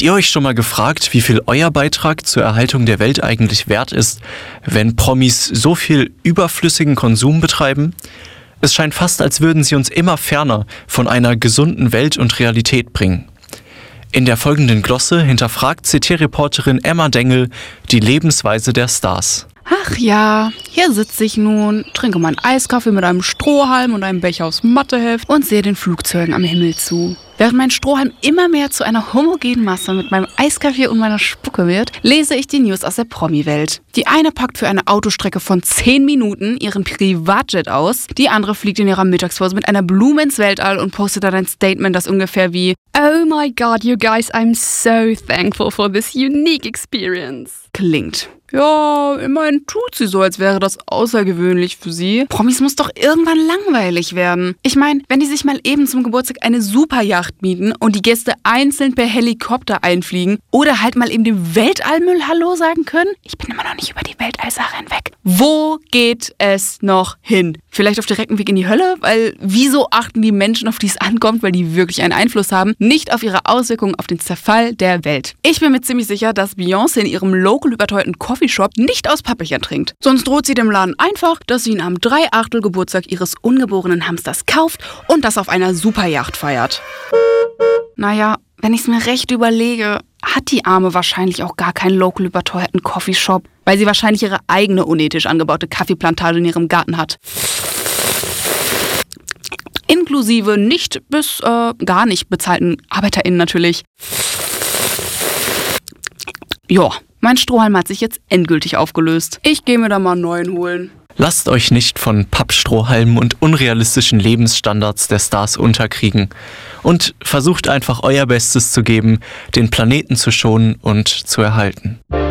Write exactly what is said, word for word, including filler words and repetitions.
ihr euch schon mal gefragt, wie viel euer Beitrag zur Erhaltung der Welt eigentlich wert ist, wenn Promis so viel überflüssigen Konsum betreiben? Es scheint fast, als würden sie uns immer ferner von einer gesunden Welt und Realität bringen. In der folgenden Glosse hinterfragt C T-Reporterin Emma Dengel die Lebensweise der Stars. Ach ja, hier sitze ich nun, trinke meinen Eiskaffee mit einem Strohhalm und einem Becher aus Matheheft und sehe den Flugzeugen am Himmel zu. Während mein Strohhalm immer mehr zu einer homogenen Masse mit meinem Eiskaffee und meiner Spucke wird, lese ich die News aus der Promi-Welt. Die eine packt für eine Autostrecke von zehn Minuten ihren Privatjet aus, die andere fliegt in ihrer Mittagspause mit einer Blume ins Weltall und postet dann ein Statement, das ungefähr wie "Oh my God, you guys, I'm so thankful for this unique experience" klingt. Ja, immerhin tut sie so, als wäre das außergewöhnlich für sie. Promis muss doch irgendwann langweilig werden. Ich meine, wenn die sich mal eben zum Geburtstag eine Superjacht mieten und die Gäste einzeln per Helikopter einfliegen oder halt mal eben dem Weltallmüll Hallo sagen können. Ich bin immer noch nicht über die Weltallsache hinweg. Wo geht es noch hin? Vielleicht auf direktem Weg in die Hölle? Weil wieso achten die Menschen, auf die es ankommt, weil die wirklich einen Einfluss haben, nicht auf ihre Auswirkungen auf den Zerfall der Welt? Ich bin mir ziemlich sicher, dass Beyoncé in ihrem local überteuerten Coffeeshop nicht aus Pappbecher trinkt. Sonst droht sie dem Laden einfach, dass sie ihn am Dreiachtel Geburtstag ihres ungeborenen Hamsters kauft und das auf einer Superjacht feiert. Naja, wenn ich es mir recht überlege, hat die Arme wahrscheinlich auch gar keinen local überteuerten Coffeeshop, weil sie wahrscheinlich ihre eigene unethisch angebaute Kaffeeplantage in ihrem Garten hat. Inklusive nicht bis äh, gar nicht bezahlten ArbeiterInnen natürlich. Ja, mein Strohhalm hat sich jetzt endgültig aufgelöst. Ich gehe mir da mal einen neuen holen. Lasst euch nicht von Pappstrohhalmen und unrealistischen Lebensstandards der Stars unterkriegen und versucht einfach euer Bestes zu geben, den Planeten zu schonen und zu erhalten.